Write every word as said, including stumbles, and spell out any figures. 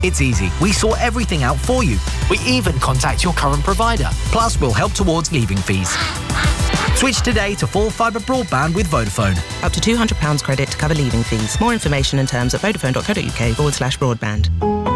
It's easy. We sort everything out for you. We even contact your current provider. Plus, we'll help towards leaving fees. Switch today to full fibre broadband with Vodafone. Up to two hundred pounds credit to cover leaving fees. More information and terms at vodafone.co.uk forward slash broadband.